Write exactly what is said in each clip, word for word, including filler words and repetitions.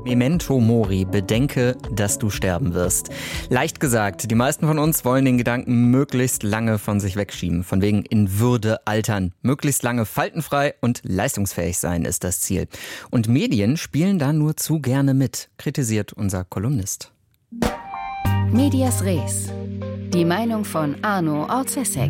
Memento Mori, bedenke, dass du sterben wirst. Leicht gesagt, die meisten von uns wollen den Gedanken möglichst lange von sich wegschieben. Von wegen in Würde altern. Möglichst lange faltenfrei und leistungsfähig sein ist das Ziel. Und Medien spielen da nur zu gerne mit, kritisiert unser Kolumnist. Medias Res. Die Meinung von Arno Orzesek.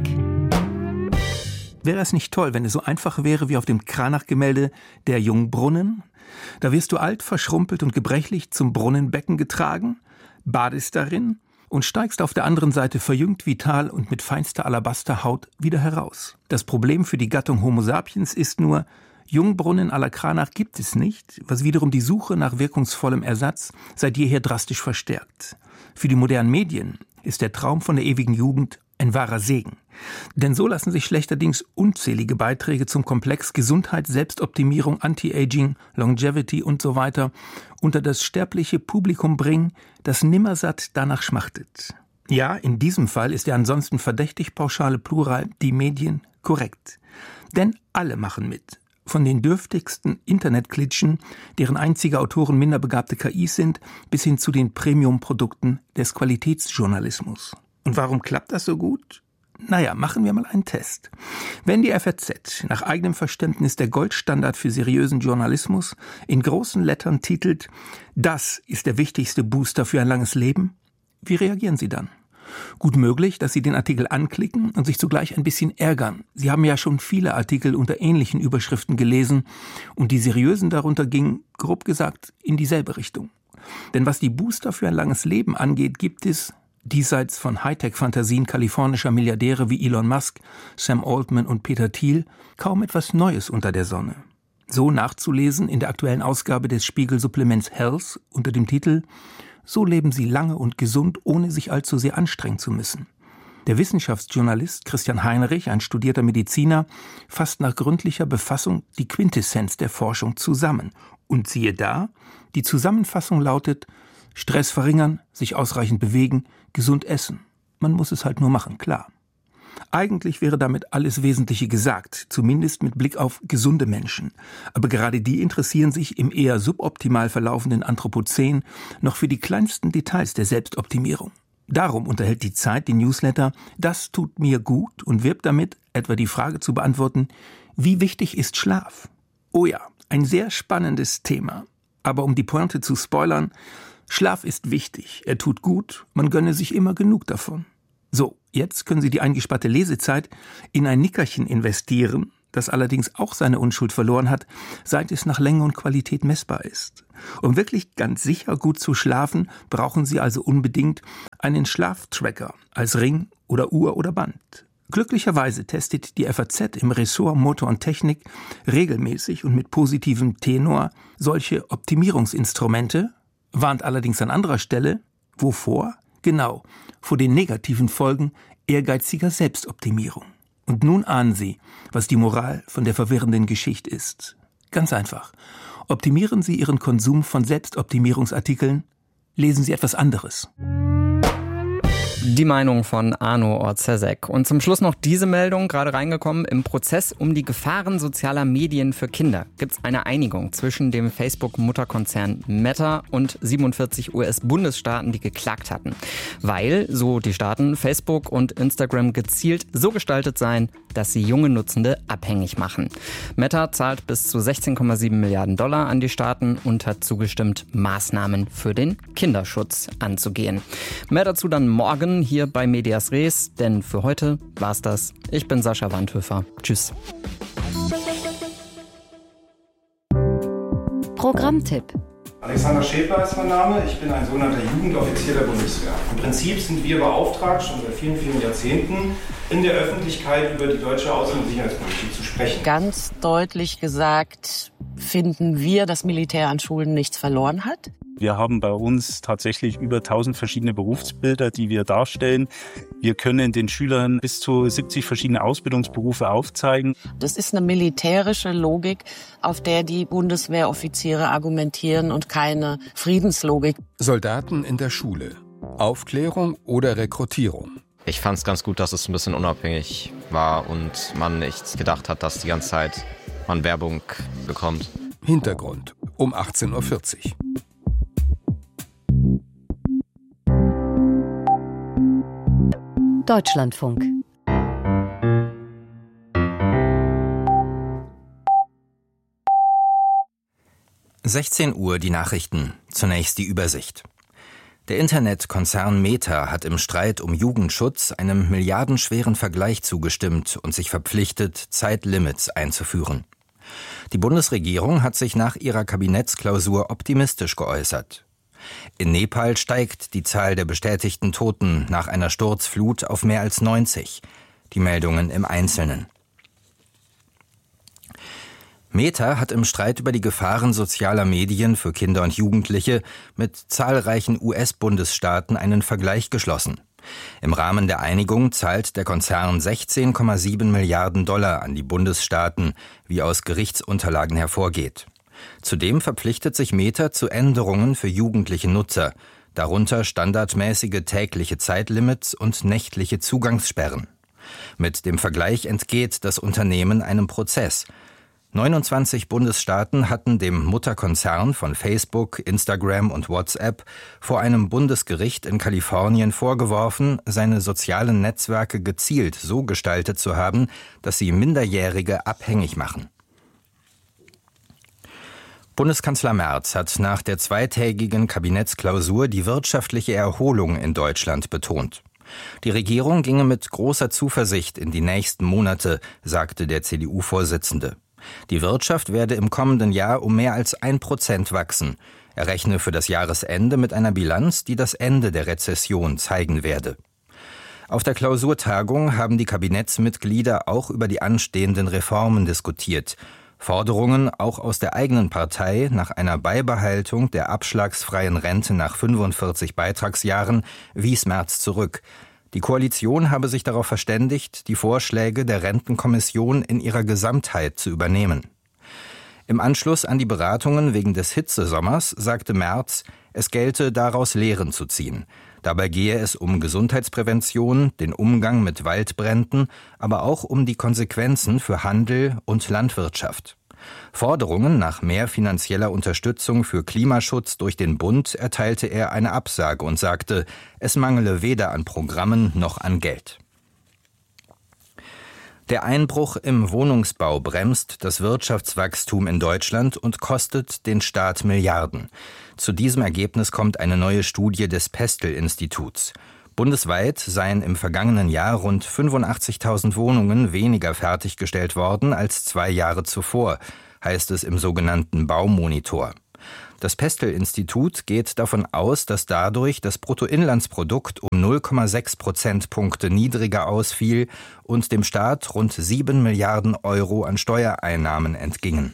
Wäre es nicht toll, wenn es so einfach wäre wie auf dem Cranach-Gemälde Der Jungbrunnen? Da wirst du alt, verschrumpelt und gebrechlich zum Brunnenbecken getragen, badest darin und steigst auf der anderen Seite verjüngt, vital und mit feinster Alabasterhaut wieder heraus. Das Problem für die Gattung Homo sapiens ist nur, Jungbrunnen à la Cranach gibt es nicht, was wiederum die Suche nach wirkungsvollem Ersatz seit jeher drastisch verstärkt. Für die modernen Medien ist der Traum von der ewigen Jugend ein wahrer Segen. Denn so lassen sich schlechterdings unzählige Beiträge zum Komplex Gesundheit, Selbstoptimierung, Anti-Aging, Longevity und so weiter unter das sterbliche Publikum bringen, das nimmersatt danach schmachtet. Ja, in diesem Fall ist der ansonsten verdächtig pauschale Plural die Medien korrekt. Denn alle machen mit. Von den dürftigsten Internetklitschen, deren einzige Autoren minderbegabte K Is sind, bis hin zu den Premium-Produkten des Qualitätsjournalismus. Und warum klappt das so gut? Naja, machen wir mal einen Test. Wenn die F A Z nach eigenem Verständnis der Goldstandard für seriösen Journalismus in großen Lettern titelt, das ist der wichtigste Booster für ein langes Leben, wie reagieren Sie dann? Gut möglich, dass Sie den Artikel anklicken und sich zugleich ein bisschen ärgern. Sie haben ja schon viele Artikel unter ähnlichen Überschriften gelesen und die seriösen darunter gingen, grob gesagt, in dieselbe Richtung. Denn was die Booster für ein langes Leben angeht, gibt es, diesseits von Hightech-Fantasien kalifornischer Milliardäre wie Elon Musk, Sam Altman und Peter Thiel, kaum etwas Neues unter der Sonne. So nachzulesen in der aktuellen Ausgabe des Spiegel-Supplements Health unter dem Titel »So leben Sie lange und gesund, ohne sich allzu sehr anstrengen zu müssen«. Der Wissenschaftsjournalist Christian Heinrich, ein studierter Mediziner, fasst nach gründlicher Befassung die Quintessenz der Forschung zusammen. Und siehe da, die Zusammenfassung lautet: Stress verringern, sich ausreichend bewegen, gesund essen. Man muss es halt nur machen, klar. Eigentlich wäre damit alles Wesentliche gesagt, zumindest mit Blick auf gesunde Menschen. Aber gerade die interessieren sich im eher suboptimal verlaufenden Anthropozän noch für die kleinsten Details der Selbstoptimierung. Darum unterhält die Zeit den Newsletter »Das tut mir gut« und wirbt damit, etwa die Frage zu beantworten: Wie wichtig ist Schlaf? Oh ja, ein sehr spannendes Thema. Aber um die Pointe zu spoilern: Schlaf ist wichtig, er tut gut, man gönne sich immer genug davon. So, jetzt können Sie die eingesparte Lesezeit in ein Nickerchen investieren, das allerdings auch seine Unschuld verloren hat, seit es nach Länge und Qualität messbar ist. Um wirklich ganz sicher gut zu schlafen, brauchen Sie also unbedingt einen Schlaftracker als Ring oder Uhr oder Band. Glücklicherweise testet die F A Z im Ressort Motor und Technik regelmäßig und mit positivem Tenor solche Optimierungsinstrumente, warnt allerdings an anderer Stelle, wovor? Genau, vor den negativen Folgen ehrgeiziger Selbstoptimierung. Und nun ahnen Sie, was die Moral von der verwirrenden Geschichte ist. Ganz einfach. Optimieren Sie Ihren Konsum von Selbstoptimierungsartikeln, lesen Sie etwas anderes. Die Meinung von Arno Orzesek. Und zum Schluss noch diese Meldung, gerade reingekommen. Im Prozess um die Gefahren sozialer Medien für Kinder gibt es eine Einigung zwischen dem Facebook-Mutterkonzern Meta und siebenundvierzig U S-Bundesstaaten, die geklagt hatten. Weil, so die Staaten, Facebook und Instagram gezielt so gestaltet seien, dass sie junge Nutzende abhängig machen. Meta zahlt bis zu sechzehn Komma sieben Milliarden Dollar an die Staaten und hat zugestimmt, Maßnahmen für den Kinderschutz anzugehen. Mehr dazu dann morgen hier bei Medias Res, denn für heute war's das. Ich bin Sascha Wandhöfer. Tschüss. Programmtipp. Alexander Schäfer ist mein Name. Ich bin ein sogenannter Jugendoffizier der Bundeswehr. Im Prinzip sind wir beauftragt, schon seit vielen, vielen Jahrzehnten, in der Öffentlichkeit über die deutsche Außen- und Sicherheitspolitik zu sprechen. Ganz deutlich gesagt finden wir, dass Militär an Schulen nichts verloren hat. Wir haben bei uns tatsächlich über tausend verschiedene Berufsbilder, die wir darstellen. Wir können den Schülern bis zu siebzig verschiedene Ausbildungsberufe aufzeigen. Das ist eine militärische Logik, auf der die Bundeswehroffiziere argumentieren und keine Friedenslogik. Soldaten in der Schule. Aufklärung oder Rekrutierung? Ich fand es ganz gut, dass es ein bisschen unabhängig war und man nicht gedacht hat, dass die ganze Zeit man Werbung bekommt. Hintergrund um achtzehn Uhr vierzig. Deutschlandfunk. sechzehn Uhr die Nachrichten. Zunächst die Übersicht. Der Internetkonzern Meta hat im Streit um Jugendschutz einem milliardenschweren Vergleich zugestimmt und sich verpflichtet, Zeitlimits einzuführen. Die Bundesregierung hat sich nach ihrer Kabinettsklausur optimistisch geäußert. In Nepal steigt die Zahl der bestätigten Toten nach einer Sturzflut auf mehr als neunzig. Die Meldungen im Einzelnen. Meta hat im Streit über die Gefahren sozialer Medien für Kinder und Jugendliche mit zahlreichen U S-Bundesstaaten einen Vergleich geschlossen. Im Rahmen der Einigung zahlt der Konzern sechzehn Komma sieben Milliarden Dollar an die Bundesstaaten, wie aus Gerichtsunterlagen hervorgeht. Zudem verpflichtet sich Meta zu Änderungen für jugendliche Nutzer, darunter standardmäßige tägliche Zeitlimits und nächtliche Zugangssperren. Mit dem Vergleich entgeht das Unternehmen einem Prozess. neunundzwanzig Bundesstaaten hatten dem Mutterkonzern von Facebook, Instagram und WhatsApp vor einem Bundesgericht in Kalifornien vorgeworfen, seine sozialen Netzwerke gezielt so gestaltet zu haben, dass sie Minderjährige abhängig machen. Bundeskanzler Merz hat nach der zweitägigen Kabinettsklausur die wirtschaftliche Erholung in Deutschland betont. Die Regierung ginge mit großer Zuversicht in die nächsten Monate, sagte der C D U-Vorsitzende. Die Wirtschaft werde im kommenden Jahr um mehr als ein Prozent wachsen. Er rechne für das Jahresende mit einer Bilanz, die das Ende der Rezession zeigen werde. Auf der Klausurtagung haben die Kabinettsmitglieder auch über die anstehenden Reformen diskutiert. Forderungen auch aus der eigenen Partei nach einer Beibehaltung der abschlagsfreien Rente nach fünfundvierzig Beitragsjahren wies Merz zurück. Die Koalition habe sich darauf verständigt, die Vorschläge der Rentenkommission in ihrer Gesamtheit zu übernehmen. Im Anschluss an die Beratungen wegen des Hitzesommers sagte Merz, es gelte daraus Lehren zu ziehen. Dabei gehe es um Gesundheitsprävention, den Umgang mit Waldbränden, aber auch um die Konsequenzen für Handel und Landwirtschaft. Forderungen nach mehr finanzieller Unterstützung für Klimaschutz durch den Bund erteilte er eine Absage und sagte, es mangele weder an Programmen noch an Geld. Der Einbruch im Wohnungsbau bremst das Wirtschaftswachstum in Deutschland und kostet den Staat Milliarden. Zu diesem Ergebnis kommt eine neue Studie des Pestel-Instituts. Bundesweit seien im vergangenen Jahr rund fünfundachtzigtausend Wohnungen weniger fertiggestellt worden als zwei Jahre zuvor, heißt es im sogenannten Baumonitor. Das Pestel-Institut geht davon aus, dass dadurch das Bruttoinlandsprodukt um null Komma sechs Prozentpunkte niedriger ausfiel und dem Staat rund sieben Milliarden Euro an Steuereinnahmen entgingen.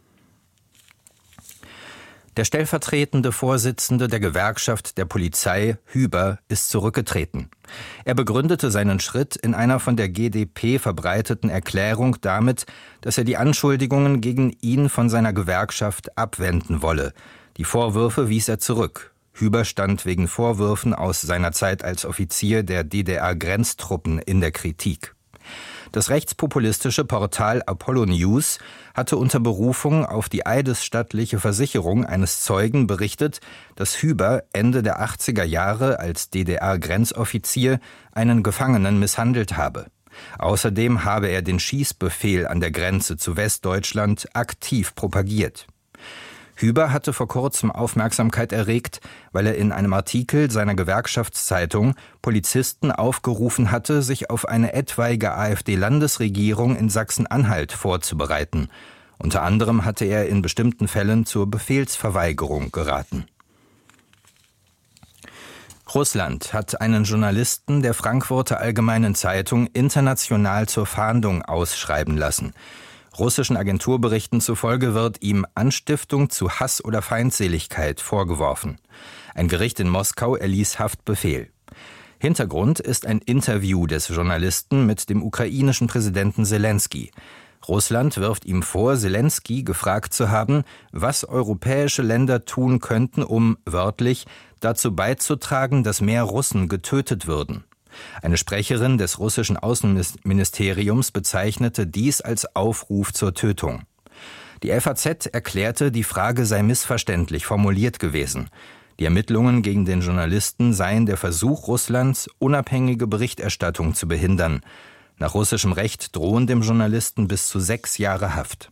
Der stellvertretende Vorsitzende der Gewerkschaft der Polizei, Hüber, ist zurückgetreten. Er begründete seinen Schritt in einer von der G d P verbreiteten Erklärung damit, dass er die Anschuldigungen gegen ihn von seiner Gewerkschaft abwenden wolle. Die Vorwürfe wies er zurück. Hüber stand wegen Vorwürfen aus seiner Zeit als Offizier der D D R-Grenztruppen in der Kritik. Das rechtspopulistische Portal Apollo News hatte unter Berufung auf die eidesstattliche Versicherung eines Zeugen berichtet, dass Hüber Ende der achtziger Jahre als D D R-Grenzoffizier einen Gefangenen misshandelt habe. Außerdem habe er den Schießbefehl an der Grenze zu Westdeutschland aktiv propagiert. Hüber hatte vor kurzem Aufmerksamkeit erregt, weil er in einem Artikel seiner Gewerkschaftszeitung Polizisten aufgerufen hatte, sich auf eine etwaige AfD-Landesregierung in Sachsen-Anhalt vorzubereiten. Unter anderem hatte er in bestimmten Fällen zur Befehlsverweigerung geraten. Russland hat einen Journalisten der Frankfurter Allgemeinen Zeitung international zur Fahndung ausschreiben lassen. Russischen Agenturberichten zufolge wird ihm Anstiftung zu Hass oder Feindseligkeit vorgeworfen. Ein Gericht in Moskau erließ Haftbefehl. Hintergrund ist ein Interview des Journalisten mit dem ukrainischen Präsidenten Selensky. Russland wirft ihm vor, Selensky gefragt zu haben, was europäische Länder tun könnten, um, wörtlich, dazu beizutragen, dass mehr Russen getötet würden. Eine Sprecherin des russischen Außenministeriums bezeichnete dies als Aufruf zur Tötung. Die F A Z erklärte, die Frage sei missverständlich formuliert gewesen. Die Ermittlungen gegen den Journalisten seien der Versuch Russlands, unabhängige Berichterstattung zu behindern. Nach russischem Recht drohen dem Journalisten bis zu sechs Jahre Haft.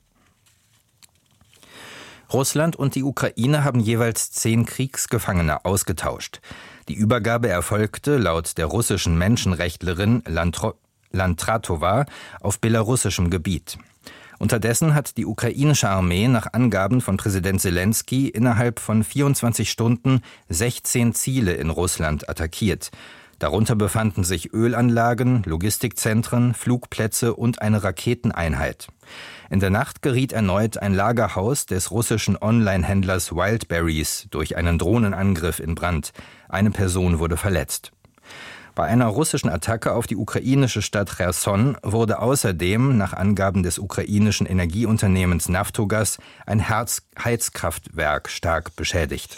Russland und die Ukraine haben jeweils zehn Kriegsgefangene ausgetauscht. Die Übergabe erfolgte laut der russischen Menschenrechtlerin Lantro- Lantratova auf belarussischem Gebiet. Unterdessen hat die ukrainische Armee nach Angaben von Präsident Selenskyj innerhalb von vierundzwanzig Stunden sechzehn Ziele in Russland attackiert. Darunter befanden sich Ölanlagen, Logistikzentren, Flugplätze und eine Raketeneinheit. In der Nacht geriet erneut ein Lagerhaus des russischen Online-Händlers Wildberries durch einen Drohnenangriff in Brand. Eine Person wurde verletzt. Bei einer russischen Attacke auf die ukrainische Stadt Cherson wurde außerdem, nach Angaben des ukrainischen Energieunternehmens Naftogaz, ein Herz- Heizkraftwerk stark beschädigt.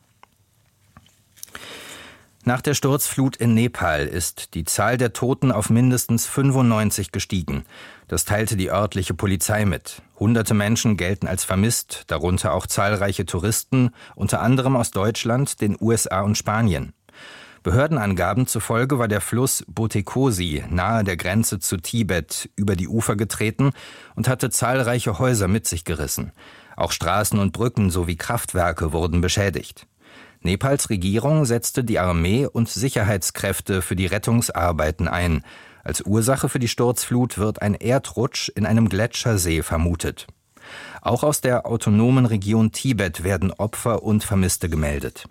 Nach der Sturzflut in Nepal ist die Zahl der Toten auf mindestens fünfundneunzig gestiegen. Das teilte die örtliche Polizei mit. Hunderte Menschen gelten als vermisst, darunter auch zahlreiche Touristen, unter anderem aus Deutschland, den U S A und Spanien. Behördenangaben zufolge war der Fluss Botekosi nahe der Grenze zu Tibet über die Ufer getreten und hatte zahlreiche Häuser mit sich gerissen. Auch Straßen und Brücken sowie Kraftwerke wurden beschädigt. Nepals Regierung setzte die Armee und Sicherheitskräfte für die Rettungsarbeiten ein. Als Ursache für die Sturzflut wird ein Erdrutsch in einem Gletschersee vermutet. Auch aus der autonomen Region Tibet werden Opfer und Vermisste gemeldet.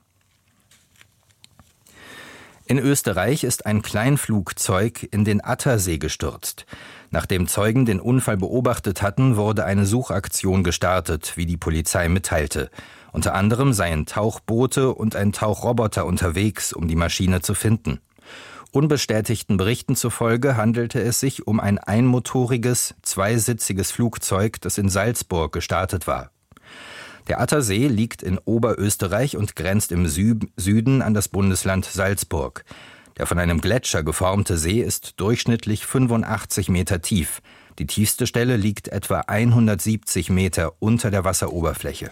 In Österreich ist ein Kleinflugzeug in den Attersee gestürzt. Nachdem Zeugen den Unfall beobachtet hatten, wurde eine Suchaktion gestartet, wie die Polizei mitteilte. Unter anderem seien Tauchboote und ein Tauchroboter unterwegs, um die Maschine zu finden. Unbestätigten Berichten zufolge handelte es sich um ein einmotoriges, zweisitziges Flugzeug, das in Salzburg gestartet war. Der Attersee liegt in Oberösterreich und grenzt im Süden an das Bundesland Salzburg. Der von einem Gletscher geformte See ist durchschnittlich fünfundachtzig Meter tief. Die tiefste Stelle liegt etwa hundertsiebzig Meter unter der Wasseroberfläche.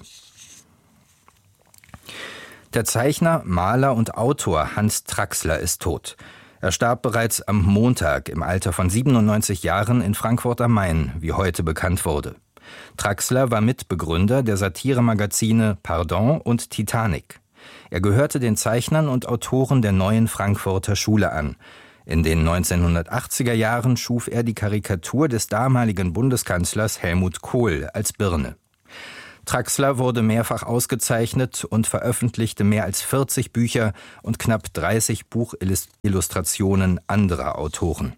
Der Zeichner, Maler und Autor Hans Traxler ist tot. Er starb bereits am Montag im Alter von siebenundneunzig Jahren in Frankfurt am Main, wie heute bekannt wurde. Traxler war Mitbegründer der Satiremagazine Pardon und Titanic. Er gehörte den Zeichnern und Autoren der Neuen Frankfurter Schule an. In den neunzehnhundertachtziger Jahren schuf er die Karikatur des damaligen Bundeskanzlers Helmut Kohl als Birne. Traxler wurde mehrfach ausgezeichnet und veröffentlichte mehr als vierzig Bücher und knapp dreißig Buchillustrationen anderer Autoren.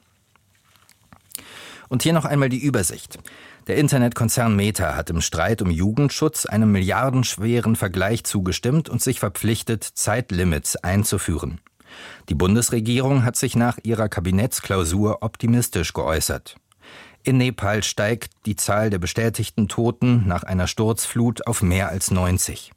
Und hier noch einmal die Übersicht. Der Internetkonzern Meta hat im Streit um Jugendschutz einem milliardenschweren Vergleich zugestimmt und sich verpflichtet, Zeitlimits einzuführen. Die Bundesregierung hat sich nach ihrer Kabinettsklausur optimistisch geäußert. In Nepal steigt die Zahl der bestätigten Toten nach einer Sturzflut auf mehr als neunzig.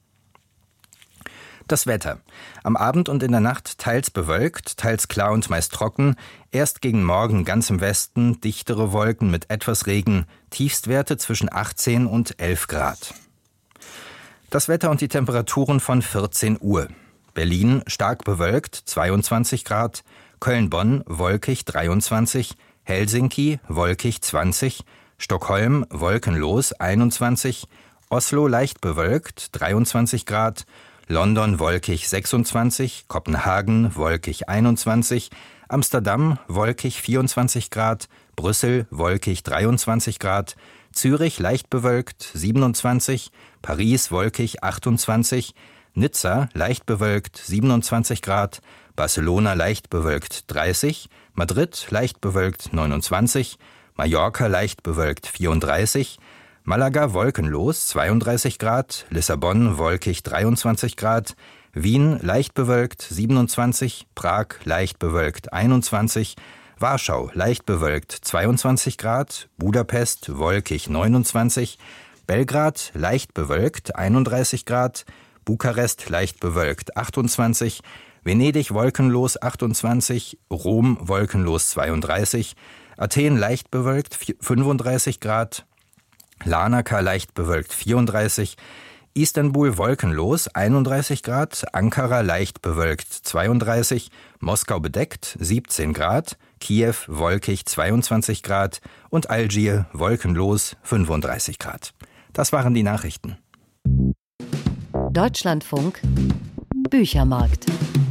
Das Wetter. Am Abend und in der Nacht teils bewölkt, teils klar und meist trocken. Erst gegen Morgen ganz im Westen dichtere Wolken mit etwas Regen. Tiefstwerte zwischen achtzehn und elf Grad. Das Wetter und die Temperaturen von vierzehn Uhr. Berlin stark bewölkt, zweiundzwanzig Grad. Köln-Bonn wolkig, dreiundzwanzig. Helsinki wolkig, zwanzig. Stockholm wolkenlos, einundzwanzig. Oslo leicht bewölkt, dreiundzwanzig Grad. London wolkig sechsundzwanzig, Kopenhagen wolkig einundzwanzig, Amsterdam wolkig vierundzwanzig Grad, Brüssel wolkig dreiundzwanzig Grad, Zürich leicht bewölkt siebenundzwanzig, Paris wolkig achtundzwanzig, Nizza leicht bewölkt siebenundzwanzig Grad, Barcelona leicht bewölkt dreißig, Madrid leicht bewölkt neunundzwanzig, Mallorca leicht bewölkt vierunddreißig, Malaga wolkenlos zweiunddreißig Grad, Lissabon wolkig dreiundzwanzig Grad, Wien leicht bewölkt siebenundzwanzig, Prag leicht bewölkt einundzwanzig, Warschau leicht bewölkt zweiundzwanzig Grad, Budapest wolkig neunundzwanzig, Belgrad leicht bewölkt einunddreißig Grad, Bukarest leicht bewölkt achtundzwanzig, Venedig wolkenlos achtundzwanzig, Rom wolkenlos zweiunddreißig, Athen leicht bewölkt fünfunddreißig Grad, Larnaca leicht bewölkt vierunddreißig, Istanbul wolkenlos einunddreißig Grad, Ankara leicht bewölkt zweiunddreißig, Moskau bedeckt siebzehn Grad, Kiew wolkig zweiundzwanzig Grad und Algier wolkenlos fünfunddreißig Grad. Das waren die Nachrichten. Deutschlandfunk Büchermarkt.